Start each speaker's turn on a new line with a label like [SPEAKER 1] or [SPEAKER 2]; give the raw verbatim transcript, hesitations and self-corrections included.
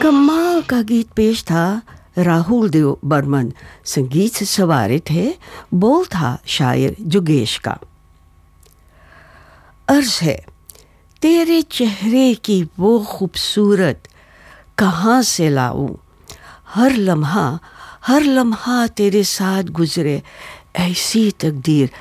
[SPEAKER 1] कमाल का गीत पेश था। राहुल देव बर्मन संगीत से सवारे थे। बोल था शायर जुगेश का। अर्ज है, तेरे चेहरे की वो खूबसूरत कहाँ से लाऊं, हर लम्हा हर लम्हा तेरे साथ गुजरे ऐसी तकदीर